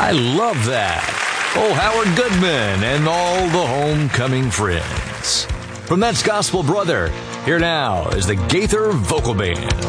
I love that. Oh, Howard Goodman and all the homecoming friends. From That's Gospel Brother, here now is the Gaither Vocal Band.